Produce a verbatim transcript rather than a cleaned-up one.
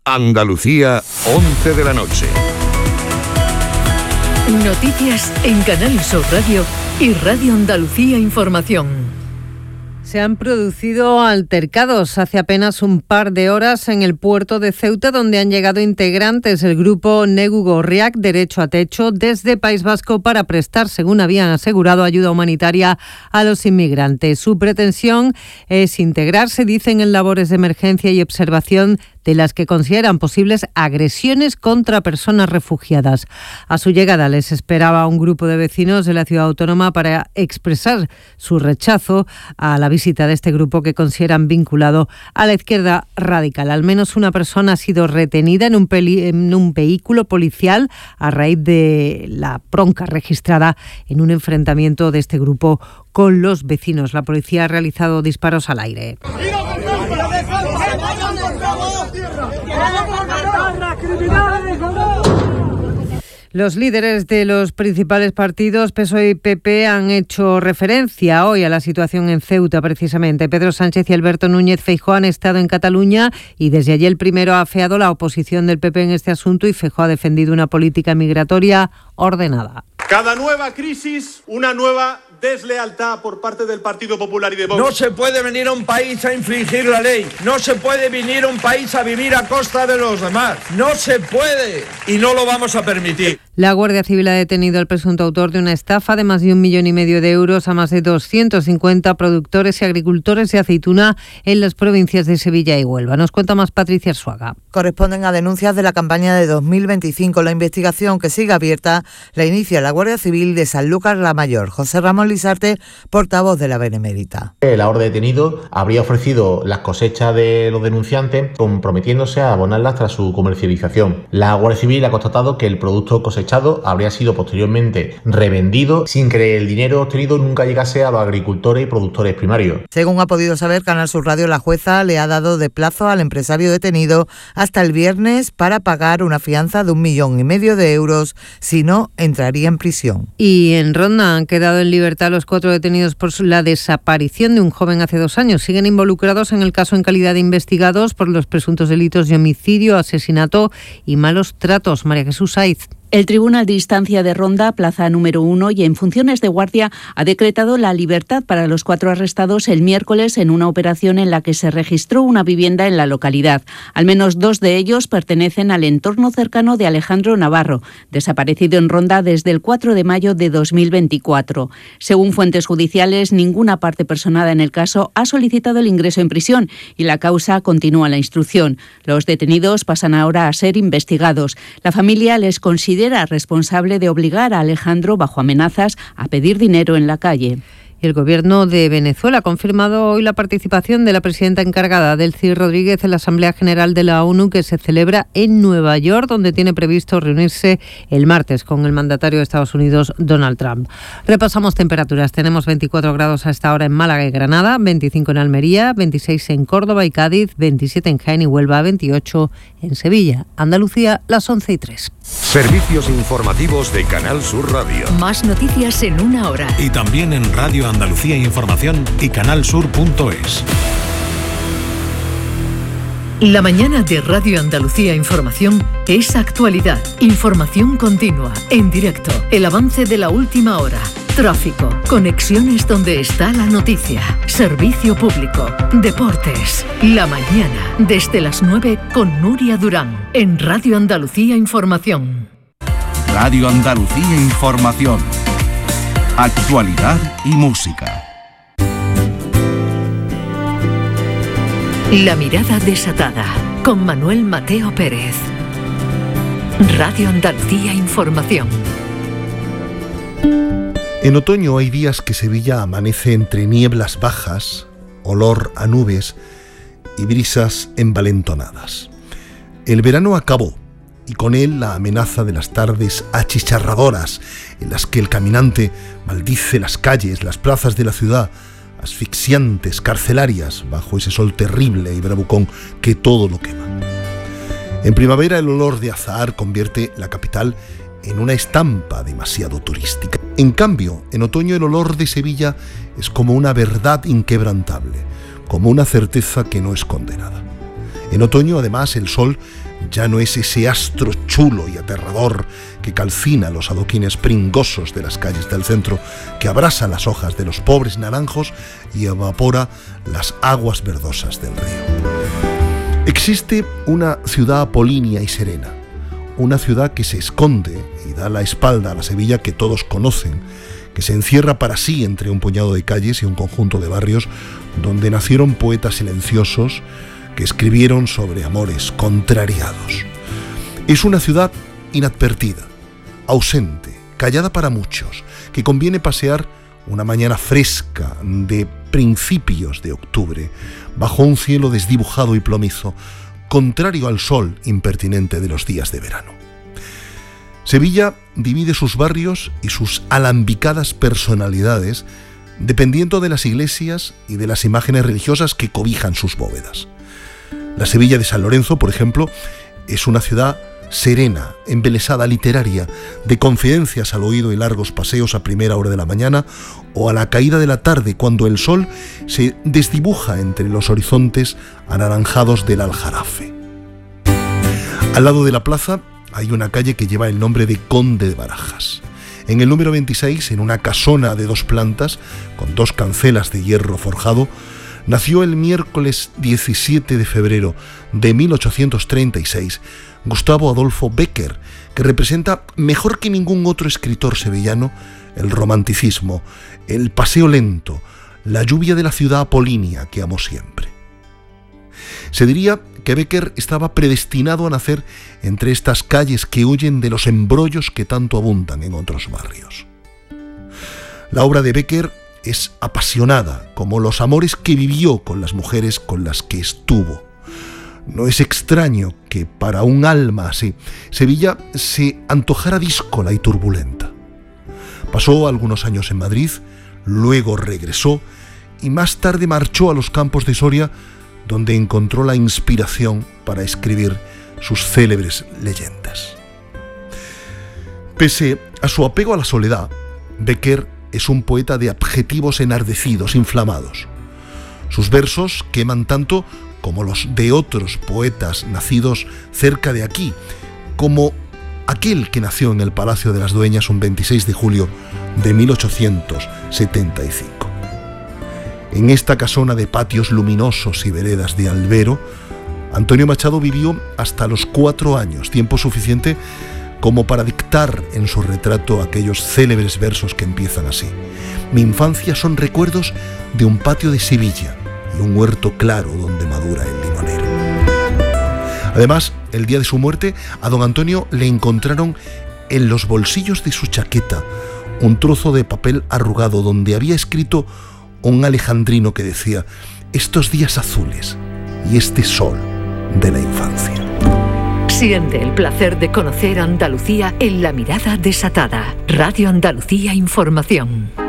Andalucía, once de la noche. Noticias en Canal Sur Radio y Radio Andalucía Información. Se han producido altercados hace apenas un par de horas en el puerto de Ceuta, donde han llegado integrantes del grupo Negu Gorriak Derecho a Techo desde País Vasco para prestar, según habían asegurado, ayuda humanitaria a los inmigrantes. Su pretensión es integrarse, dicen, en labores de emergencia y observación de las que consideran posibles agresiones contra personas refugiadas. A su llegada les esperaba un grupo de vecinos de la ciudad autónoma para expresar su rechazo a la visita de este grupo que consideran vinculado a la izquierda radical. Al menos una persona ha sido retenida en un, peli- en un vehículo policial a raíz de la bronca registrada en un enfrentamiento de este grupo con los vecinos. La policía ha realizado disparos al aire. Los líderes de los principales partidos, P S O E y P P, han hecho referencia hoy a la situación en Ceuta, precisamente. Pedro Sánchez y Alberto Núñez Feijóo han estado en Cataluña y desde allí el primero ha afeado la oposición del P P en este asunto y Feijóo ha defendido una política migratoria ordenada. Cada nueva crisis, una nueva deslealtad por parte del Partido Popular y de Vox. No se puede venir a un país a infringir la ley. No se puede venir a un país a vivir a costa de los demás. No se puede y no lo vamos a permitir. La Guardia Civil ha detenido al presunto autor de una estafa de más de un millón y medio de euros a más de doscientos cincuenta productores y agricultores de aceituna en las provincias de Sevilla y Huelva. Nos cuenta más Patricia Arzuaga. Corresponden a denuncias de la campaña de dos mil veinticinco. La investigación, que sigue abierta, la inicia la Guardia Civil de Sanlúcar la Mayor. José Ramón Lizarte, portavoz de la Benemérita. El ahora detenido habría ofrecido las cosechas de los denunciantes, comprometiéndose a abonarlas tras su comercialización. La Guardia Civil ha constatado que el producto cosechado habría sido posteriormente revendido sin que el dinero obtenido nunca llegase a los agricultores y productores primarios. Según ha podido saber Canal Sur Radio, la jueza le ha dado de plazo al empresario detenido hasta el viernes para pagar una fianza de un millón y medio de euros, si no, entraría en prisión. Y en Ronda han quedado en libertad los cuatro detenidos por la desaparición de un joven hace dos años. Siguen involucrados en el caso en calidad de investigados por los presuntos delitos de homicidio, asesinato y malos tratos. María Jesús Saiz. El Tribunal de Instancia de Ronda, plaza número uno, y en funciones de guardia, ha decretado la libertad para los cuatro arrestados el miércoles en una operación en la que se registró una vivienda en la localidad. Al menos dos de ellos pertenecen al entorno cercano de Alejandro Navarro, desaparecido en Ronda desde el cuatro de mayo de dos mil veinticuatro. Según fuentes judiciales, ninguna parte personada en el caso ha solicitado el ingreso en prisión y la causa continúa la instrucción. Los detenidos pasan ahora a ser investigados. La familia les considera responsable de obligar a Alejandro, bajo amenazas, a pedir dinero en la calle. El Gobierno de Venezuela ha confirmado hoy la participación de la presidenta encargada, Delcy Rodríguez, en la Asamblea General de la ONU, que se celebra en Nueva York, donde tiene previsto reunirse el martes con el mandatario de Estados Unidos, Donald Trump. Repasamos temperaturas. Tenemos veinticuatro grados a esta hora en Málaga y Granada, veinticinco en Almería, veintiséis en Córdoba y Cádiz, veintisiete en Jaén y Huelva, veintiocho en Sevilla. Andalucía, las once y tres. Servicios informativos de Canal Sur Radio. Más noticias en una hora. Y también en Radio Andalucía Información y canalsur punto es. La mañana de Radio Andalucía Información es actualidad, información continua, en directo, el avance de la última hora, tráfico, conexiones donde está la noticia, servicio público, deportes. La mañana, desde las nueve con Nuria Durán, en Radio Andalucía Información. Radio Andalucía Información. Actualidad y música. La mirada desatada, con Manuel Mateo Pérez. Radio Andalucía Información. En otoño hay días que Sevilla amanece entre nieblas bajas, olor a nubes y brisas envalentonadas. El verano acabó y con él la amenaza de las tardes achicharradoras en las que el caminante maldice las calles, las plazas de la ciudad, asfixiantes, carcelarias, bajo ese sol terrible y bravucón que todo lo quema. En primavera el olor de azahar convierte la capital en una estampa demasiado turística. En cambio, en otoño el olor de Sevilla es como una verdad inquebrantable, como una certeza que no es condenada. En otoño, además, el sol ya no es ese astro chulo y aterrador que calcina los adoquines pringosos de las calles del centro, que abrasa las hojas de los pobres naranjos y evapora las aguas verdosas del río. Existe una ciudad apolínea y serena, una ciudad que se esconde y da la espalda a la Sevilla que todos conocen, que se encierra para sí entre un puñado de calles y un conjunto de barrios donde nacieron poetas silenciosos que escribieron sobre amores contrariados. Es una ciudad inadvertida, ausente, callada para muchos, que conviene pasear una mañana fresca de principios de octubre, bajo un cielo desdibujado y plomizo, contrario al sol impertinente de los días de verano. Sevilla divide sus barrios y sus alambicadas personalidades dependiendo de las iglesias y de las imágenes religiosas que cobijan sus bóvedas. La Sevilla de San Lorenzo, por ejemplo, es una ciudad serena, embelesada, literaria, de confidencias al oído y largos paseos a primera hora de la mañana o a la caída de la tarde, cuando el sol se desdibuja entre los horizontes anaranjados del Aljarafe. Al lado de la plaza hay una calle que lleva el nombre de Conde de Barajas. En el número veintiséis, en una casona de dos plantas, con dos cancelas de hierro forjado, nació el miércoles diecisiete de febrero de mil ochocientos treinta y seis Gustavo Adolfo Bécquer, que representa mejor que ningún otro escritor sevillano el romanticismo, el paseo lento, la lluvia de la ciudad apolínea que amo siempre. Se diría que Bécquer estaba predestinado a nacer entre estas calles que huyen de los embrollos que tanto abundan en otros barrios. La obra de Bécquer es apasionada, como los amores que vivió con las mujeres con las que estuvo. No es extraño que para un alma así, Sevilla se antojara díscola y turbulenta. Pasó algunos años en Madrid, luego regresó y más tarde marchó a los campos de Soria, donde encontró la inspiración para escribir sus célebres leyendas. Pese a su apego a la soledad, Bécquer es un poeta de adjetivos enardecidos, inflamados. Sus versos queman tanto como los de otros poetas nacidos cerca de aquí, como aquel que nació en el Palacio de las Dueñas un veintiséis de julio de mil ochocientos setenta y cinco. En esta casona de patios luminosos y veredas de albero, Antonio Machado vivió hasta los cuatro años, tiempo suficiente como para dictar en su retrato aquellos célebres versos que empiezan así: mi infancia son recuerdos de un patio de Sevilla y un huerto claro donde madura el limonero. Además, el día de su muerte, a don Antonio le encontraron en los bolsillos de su chaqueta un trozo de papel arrugado donde había escrito un alejandrino que decía: estos días azules y este sol de la infancia. Siente el placer de conocer Andalucía en La Mirada Desatada. Radio Andalucía Información.